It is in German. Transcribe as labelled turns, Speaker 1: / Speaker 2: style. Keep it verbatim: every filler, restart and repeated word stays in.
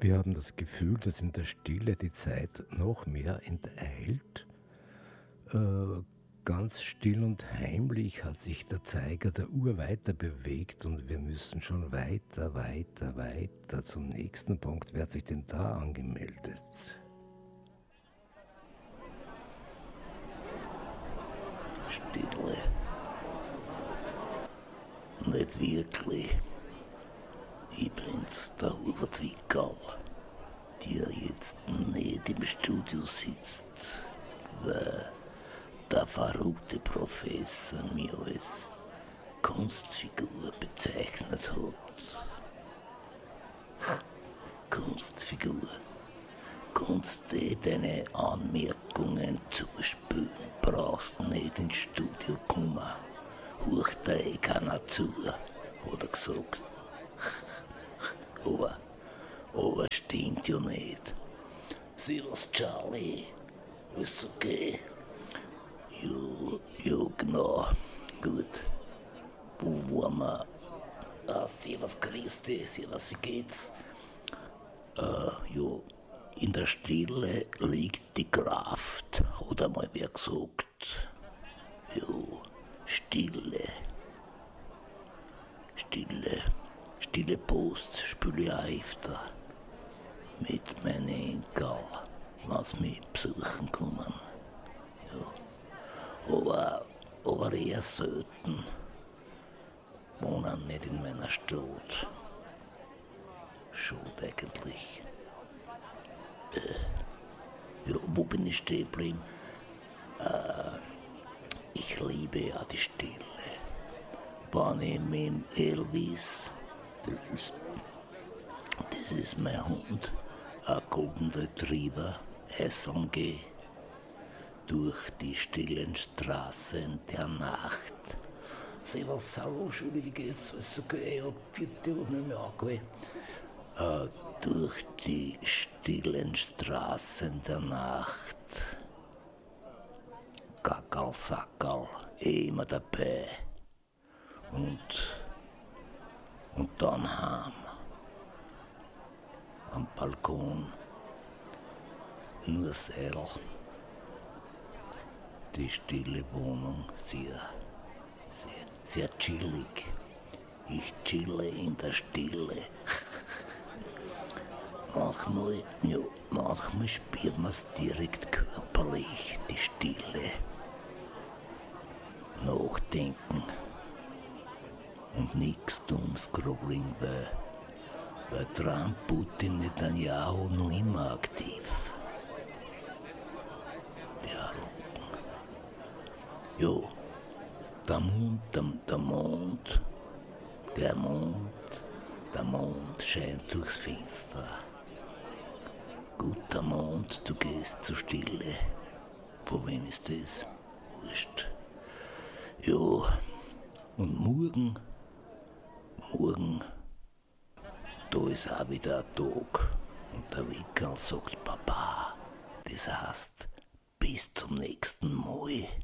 Speaker 1: Wir haben das Gefühl, dass in der Stille die Zeit noch mehr enteilt. Äh, ganz still und heimlich hat sich der Zeiger der Uhr weiter bewegt und wir müssen schon weiter, weiter, weiter zum nächsten Punkt. Wer hat sich denn da angemeldet?
Speaker 2: Stille. Nicht wirklich. Ich bin's, der Hubert Wickerl, der jetzt nicht im Studio sitzt, weil der verrückte Professor mich als Kunstfigur bezeichnet hat. Kunstfigur. Kunst, die deine Anmerkungen zuspülen, brauchst nicht ins Studio kommen. Hurcht da eh keiner zu, hat er gesagt. Aber, aber stimmt ja nicht. Servus Charlie, ist okay? Ja, ja genau, gut. Wo waren wir? Ah, servus Christi, servus, wie geht's? Äh, ja, in der Stille liegt die Kraft, hat einmal wer gesagt. Ja, Stille. Stille. Stille Post spiele ich auch öfter mit meinen Enkel, wenn sie mich besuchen kommen. Ja. Aber, aber eher selten. Wohnen nicht in meiner Stadt. Schade eigentlich. Äh, ja, wo bin ich stehen geblieben? Äh, ich liebe ja die Stille. Wenn ich mit Elvis, das ist, das ist mein Hund, ein Golden Retriever, essen gehe, durch die stillen Straßen der Nacht. Servus, hallo, Schule, wie geht's? Alles okay? Ja, bitte, ich hab nicht mehr angewählt. Äh, durch die stillen Straßen der Nacht. Gackerl, Sackerl, immer dabei. Und, und dann heim. Am Balkon. Nur Seil. Die stille Wohnung, sehr, sehr, sehr chillig. Ich chille in der Stille. Manchmal, ja, manchmal spürt man es direkt körperlich, die Stille. Nachdenken. Und nichts dummes Grobling, weil, weil Trump, Putin, Netanyahu noch immer aktiv. Ja, ja, der Mond, der, der Mond, der Mond, der Mond scheint durchs Fenster. Guter Mond, du gehst zur Stille. Von wem ist das? Wurscht. Ja, und morgen, morgen, da ist auch wieder ein Tag. Und der Wickerl sagt, Papa, das heißt, bis zum nächsten Mal.